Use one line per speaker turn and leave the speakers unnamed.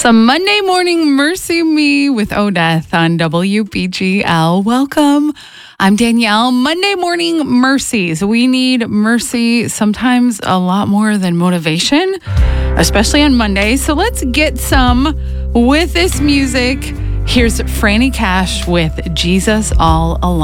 Some Monday morning Mercy Me with Odeth on WBGL. Welcome. I'm Danielle. Monday morning mercies. We need mercy sometimes a lot more than motivation, especially on Monday. So let's get some with this music. Here's Franny Cash with Jesus All Along.